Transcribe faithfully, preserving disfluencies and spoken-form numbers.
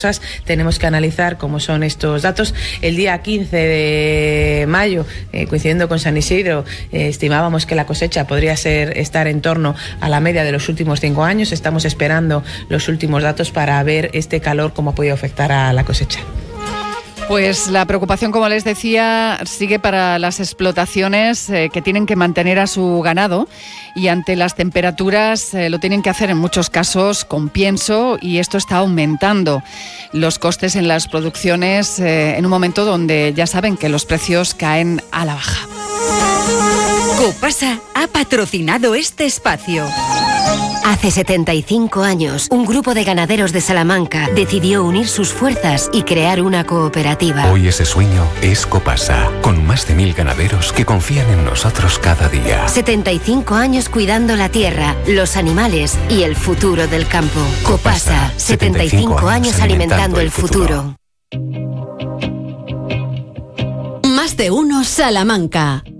Tenemos que analizar cómo son estos datos. El día quince de mayo, eh, coincidiendo con San Isidro, eh, estimábamos que la cosecha podría ser estar en torno a la media de los últimos cinco años. Estamos esperando los últimos datos para ver este calor cómo ha podido afectar a la cosecha. Pues la preocupación, como les decía, sigue para las explotaciones eh, que tienen que mantener a su ganado y ante las temperaturas eh, lo tienen que hacer en muchos casos con pienso y esto está aumentando los costes en las producciones eh, en un momento donde ya saben que los precios caen a la baja. Copasa ha patrocinado este espacio. Hace setenta y cinco años, un grupo de ganaderos de Salamanca decidió unir sus fuerzas y crear una cooperativa. Hoy ese sueño es Copasa, con más de mil ganaderos que confían en nosotros cada día. setenta y cinco años cuidando la tierra, los animales y el futuro del campo. Copasa, setenta y cinco años alimentando el futuro. Más de uno Salamanca.